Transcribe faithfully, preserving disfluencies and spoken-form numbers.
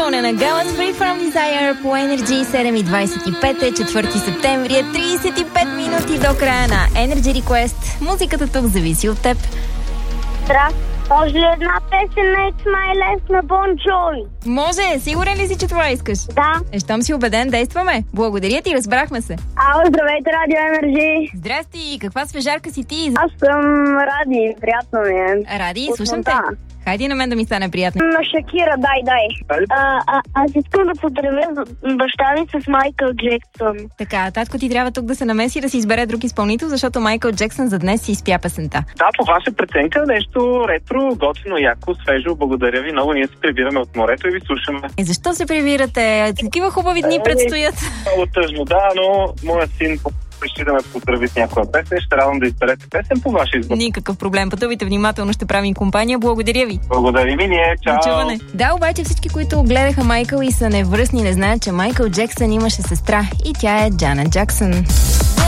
изпълнена Gala's Free From Desire по Energy. Седем и двадесет и пет е, четвърти септември, тридесет и пет минути до края на Energy Request. Музиката тук зависи от теб. Здрасти. Може ли една песен на It's My Life на Bon Jovi? Може, сигурен ли си, че това искаш? Да. Е, щом си убеден, действаме. Благодаря ти, разбрахме се. Ало, здравейте, Радио Енерджи. Здрасти, каква свежарка си ти? Аз съм Ради, приятно ми е. Ради, слушам те. Хайде на мен да ми стане приятно. На Шакира, дай, дай. А, а, аз искам да поздравя баща ми с Майкъл Джексън. Така, татко ти трябва тук да се намеси да си избере друг изпълнител, защото Майкъл Джексън за днес си изпя песента. Да, по ваша преценка нещо ретро, готино, яко, свежо. Благодаря ви много. Ние се прибираме от морето и ви слушаме. Е, защо се прибирате? Такива хубави дни предстоят. Много тъжно, да, но моят син реши да ме поздрави с някоя песен. Ще радвам да изберете песен по вашия избор. Никакъв проблем. Пътувайте внимателно, ще правим компания. Благодаря ви. Благодаря ви, ние. Чао. Начуване. Да, обаче всички, които гледаха Майкъл и са невръстни, не знаят, че Майкъл Джексън имаше сестра и тя е Джанет Джаксън.